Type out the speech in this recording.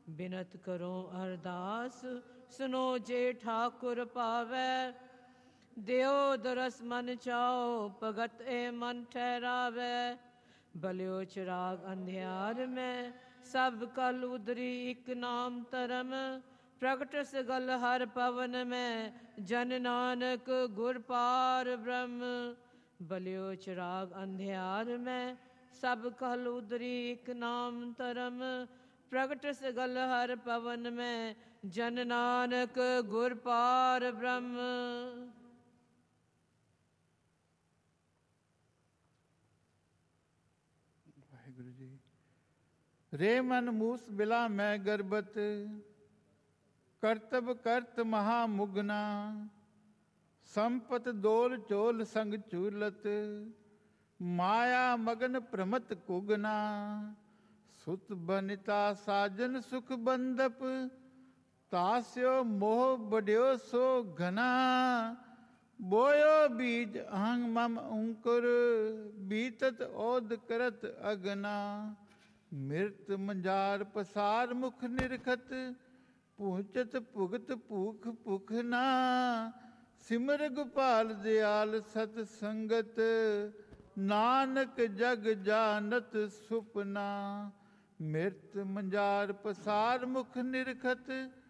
ਬਿਨਤ ਕਰੋ ਅਰਦਾਸ, ਸੁਨੋ ਜੇ ਠਾਕੁਰ ਪਾਵੈ। ਦਿਓ ਦਰਸ ਮਨ ਚਾਓ, ਭਗਤ ਏ ਮਨ ਠਹਿਰਾਵੈ। ਬਲਿਓ ਚਿਰਾਗ ਅੰਧਿਆਰ ਮੈਂ, ਸਭ ਕਲ ਉਦਰੀ ਇਕ ਨਾਮ ਧਰਮ। ਪ੍ਰਗਟ ਸਗਲ ਹਰ ਪਵਨ ਮੈਂ, ਜਨ ਨਾਨਕ ਗੁਰ ਪਾਰ ਬ੍ਰਹਮ। ਬਲਿਓ ਚਿਰਾਗ ਅੰਧਿਆਰ ਮੈਂ, ਸਭ ਕਲ ਉਦਰੀ ਇਕ ਨਾਮ ਧਰਮ। ਪ੍ਰਗਟ ਸਗਲ ਹਰ ਪਵਨ ਮੈਂ, ਜਨ ਨਾਨਕ ਗੁਰ ਪਾਰ ਬ੍ਰਹਮ। ਵਾਹਿਗੁਰੂ ਜੀ। ਰੇ ਮਨ ਮੂਸ ਬਿਲਾ ਮੈਂ ਗਰਬਤ, ਕਰਤਬ ਕਰਤ ਮਹਾ ਮੁਗਨਾ। ਸੰਪਤ ਦੋਲ ਚੋਲ ਸੰਗ ਚੂਲਤ, ਮਾਇਆ ਮਗਨ ਭ੍ਰਮਤ ਕੁਗਨਾ। ਸੁਤ ਬਨਿਤਾ ਸਾਜਨ ਸੁਖ ਬੰਦਪ, ਤਾਸਿਓ ਮੋਹ ਬੜਿਓ ਸੋ ਘਨਾ। ਬੋਇਓ ਬੀਜ ਅਹੰਗ ਮਮ ਓੰਕੁਰ, ਬੀਤਤ ਓਦ ਕਰਤ ਅਗਨਾ। ਮਿਰਤ ਮੰਜਾਰ ਪਸਾਰ ਮੁਖ ਨਿਰਖਤ, ਪੂੰਚਤ ਭੁਗਤ ਭੂਖ ਭੁਖ ਨਾ। ਸਿਮਰ ਗੋਪਾਲ ਦਿਆਲ ਸਤ ਸੰਗਤ, ਨਾਨਕ ਜਗ ਜਾਨਤ ਸੁਪਨਾ। ਮਿਰਤ ਮੰਜਾਰ ਪਸਾਰ ਮੁਖ ਨਿਰਖਤ,